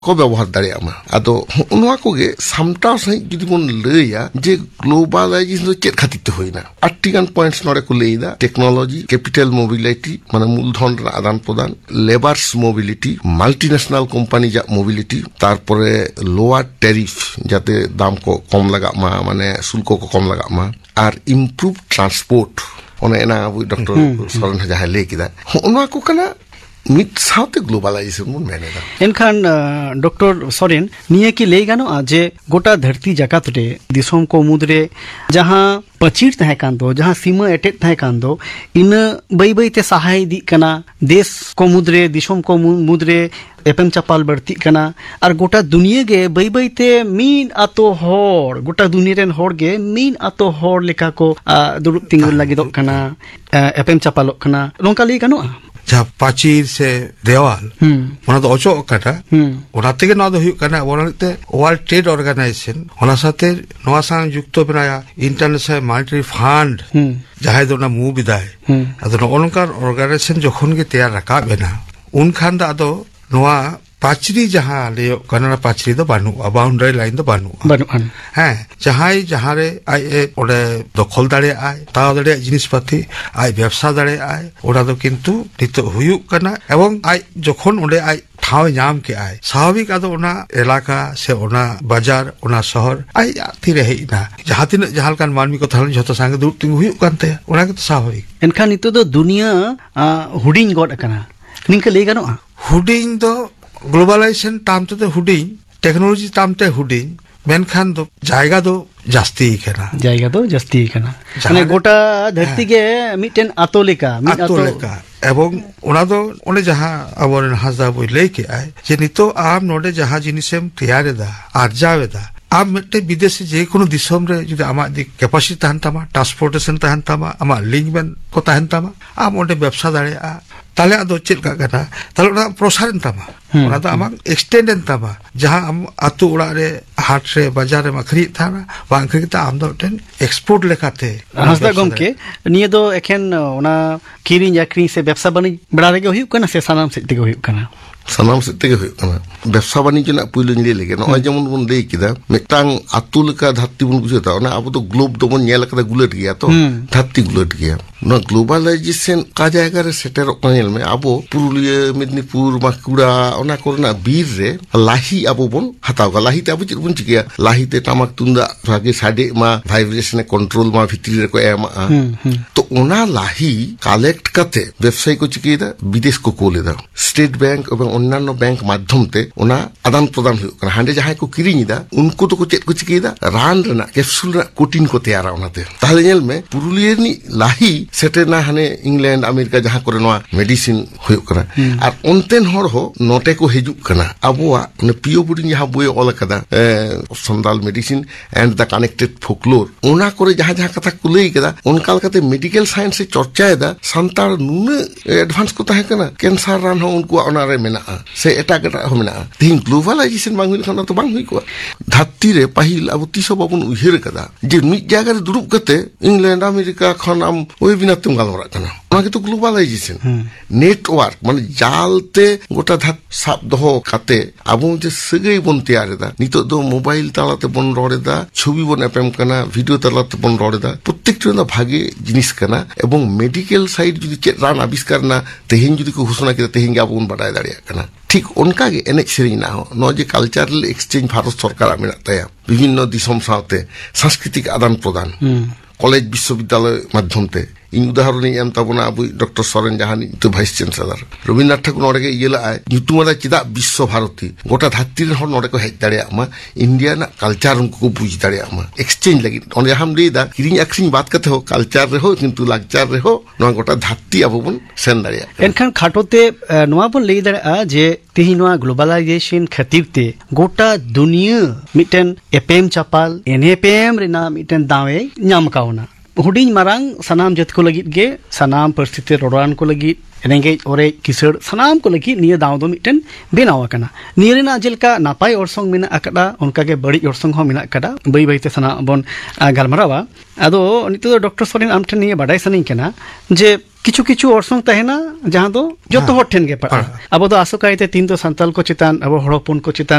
को व्यवहार दाड़ेयामा आदो उनवा कोगे सामटाव सही जुदी बोन लैया जे ग्लोबलाइजेशन दो चेक खातिर ते होइना 8 गान पॉइंट्स नोरे को लैदा टेक्नोलॉजी कैपिटल मोबिलिटी माने मूलधन आदान प्रदान लेबार्स मोबिलिटी मल्टीनेशनल कंपनी जा मोबिलिटी तारपरे लोअर टैरिफ जाते दाम को कम लगा मा माने शुल्क को कम लगा मा और इम्प्रूव ट्रांसपोर्ट ओने ना अबु डॉक्टर सरन जहां ले किदा उनवा को कना मिट साउथ ग्लोबलाइजेशन मुन मेनेदा एनखान डॉक्टर सोरेन निया की ले गानो जे गोटा धरती जगत रे दिसोम को मुद्रे जहां पचीर तहे कान दो जहां सीमा एटेट तहे कान दो इन बई बई ते सहाय दी कना देश को मुद्रे दिसोम को मुद्रे एपम चपाल बढ़ती कना और गोटा दुनिया गे बई बई ते मीन आतो होर गोटा दुनिया रेन होर गे मीन आतो होर लेका को दुरुप तिंगुल लगी दो कना एपम चपालो कना नोंका ले गानो जहाँ पाचिर से देवाल ओना दो ओचो कटा ओना तेगे ना दो हुई करना ओना ते वर्ल्ड ट्रेड ऑर्गेनाइजेशन ओना साथे नवा सांग युक्तो बनाया इंटरनेशनल मॉनेटरी फंड जहाँ दो ना मुंह बिदाय अदो ओनकार ऑर्गेनाइजेशन जोखन के तैयार रखा बेना उन खान दा दो नवा पाचरी जहाँ ले कनाडा पाचरी दो बानु बाउंड्री लाइन दो बानु हैं जहाँ रे आए ओडे दखल दाड़े आए ताव दाड़े जिनिस पाती आए व्यवसाय दाड़े आए ओडा दो किंतु नितो हुयु कना एवं आए जोखन ओडे आए ठाव नाम के आए स्वाभाविक आदो ओना इलाका से ओना बाजार ओना शहर आए आती रहे ना जहाँ तीन जहाँ कान मानवी को थालन झोतो सांगे दूर तिंग हुयु कानते ओना के तो स्वाभाविक एनखा नितो दो दुनिया हुडिंग गोड कना निंका ले गानो हुडिंग दो ग्लोबलाइजेशन तामते तो हुडिंग टेक्नोलॉजी तामते हुडिंग मेनखान दो जायगा दो जास्ती कना माने गोटा धरती के मिटेन आतोलिका एवं ओना दो ओने जहां अबोरन हाजा बोय लेके आए जे नितो आम नोडे जहां जिनिसेम तैयारेदा आर्जावेदा आम मिटे विदेशी जे कोनो दिसोम रे जुदि आमा दि कैपेसिटी तहन तामा ट्रांसपोर्टेशन तहन तामा आमा लिंकमेन को तहन तामा आम ओडे व्यवसाय दाड़े आ ताले आदो चेल का कना ताले ओना प्रसारण तामा ओना तो आमा एक्सटेंडेन तामा जहां आम आतु ओड़ा रे हाट रे बाजार रे मखरी थाना बांग खरीता आम दो टेन एक्सपोर्ट लेखाते हसदा गमके निये दो एखेन ओना किरिन याक्री से व्यवसाय बनि बड़ा रे हुयु कना से सानाम से ते हुयु कना सानाम से ते हुयु कना व्यवसाय बनिज्य ना पुइलो निले लेगे न जेमन बन लेई किदा मिटांग आतु लेका धरती बन बुझता ना अब तो ग्लोब दो बन नेल कदा गुलेट गया तो धरती गुलेट गया न ग्लोबलाइजेशन का जायगा रे सेटर कनेल में आबो पुरुलिया मेदिनीपुर बांकुड़ा ओना कोरना बीर रे लाही आबो बन हताव लाही ते आबो चिर बन चिकिया लाही ते टामक तुंदा भागे साडे मा वाइब्रेशन कंट्रोल मा भितरी रे को एमा तो ओना लाही कलेक्ट करते व्यवसाय को चिकिदा विदेश को कोलेदा स्टेट बैंक एवं अन्यान्य बैंक माध्यम ते ओना आदान प्रदान हुई कना हांडे जहां को किरिनिदा उनको तो को चेत को चिकिदा रान रेना कैप्सूल रा कोटिन को तैयार ओनाते ताहले नेल में पुरुलिया नि लाही सेटे ना हाने इंग्लैंड अमेरिका जहां करे नवा मेडिसिन हुई कना और ओनतेन हर हो नोटे को हिजु कना अबुआ ने पियो बुडिन जहां बोय ऑल कदा संदाल medicine and the connected folklore ओना करे जहां जहां कथा को लई कदा उनका कते मेडिकल साइंस से चर्चाएदा संतार नुने एडवांस को ताहे कना कैंसर रान हो उनको ओना रे मेना से एटा गटा हो मेना थिंग ग्लोबलाइजेशन बांग हुई खाना तो बांग हुई को धरती रे पहिल अब तीसो बाबुन उहिर कदा जे मिट जागा रे दुरुप कते इंग्लैंड अमेरिका खन आम ओय बिना तुम गालरा कना ओना के तो ग्लोबलाइजेशन नेटवर्क माने जालते गोटा धात साब दहो काते आबो जे सगै बन तैयारेदा नितो दो मोबाइल तालाते बन रोडेदा छवि बन एपएम कना वीडियो तालाते बन रोडेदा प्रत्येक जना भागे जिनिस कना एवं मेडिकल साइड जुदी चेत रान आविष्कार ना तेहिन जुदी को घोषणा किदा तेहिन आबो बन बाडाय दाड़िया कना ठीक उनका के एनेक सेरिंग ना हो नो जे कल्चरल एक्सचेंज भारत सरकार मेना तया विभिन्न दिसम साथे सांस्कृतिक आदान प्रदान कॉलेज विश्वविद्यालय माध्यम ते इन उदाहरण एम तबना अब डॉक्टर सोरेन जहानी तो वाइस चांसलर रविन्द्रनाथ ठाकुर नोडे इयला आय ᱧᱩᱛᱩᱢᱟᱫᱟ चिदा विश्व भारती गोटा धाती रे हर नोडे को हेज दाड़े मा इंडिया ना कल्चर उनको बुझ दाड़े मा एक्सचेंज लगी ओने हम लेदा किरिंग अक्रिंग बात करते हो कल्चर रे हो किंतु लाक्चर रे हो नो गोटा धाती अब बन सेन दाड़े एनखान खाटोते नोआ बन लेई दाड़े जे तेही नोआ ग्लोबलाइजेशन खातिरते गोटा दुनिया मिटन एपेम चापाल एनएपेम रेना मिटन दावे ᱧᱟᱢ कावना हुडिंग मारांग सनाम जत को लगी गे सनाम परिस्थिति रोडान को लगी रेंगे ओरे किसड़ सनाम को लगी निये दाव दो मिटन बेनाव कना निरेना जेलका नापाय ओरसंग मिना अकड़ा उनका के बड़ी ओरसंग हो मिना अकड़ा बई बईते सना बन गालमरावा आदो नितो डॉक्टर सोरेन आमठन निये बाडाय सनी कना जे किछु किछु ऑर्सोंग तहना जहां दो जो तो हर ठेन के पड़ा अब दो आसोकाइते तीन तो संताल को चितान अब हड़ोपन को चितान